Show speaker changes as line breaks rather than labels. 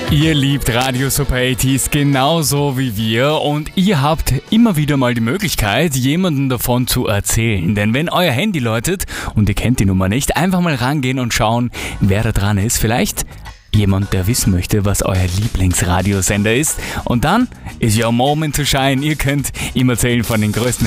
Ihr liebt Radio Super 80s genauso wie wir und ihr habt immer wieder mal die Möglichkeit, jemandem davon zu erzählen. Denn wenn euer Handy läutet und ihr kennt die Nummer nicht, einfach mal rangehen und schauen, wer da dran ist. Vielleicht jemand, der wissen möchte, was euer Lieblingsradiosender ist. Und dann ist your moment to shine. Ihr könnt ihm erzählen von den größten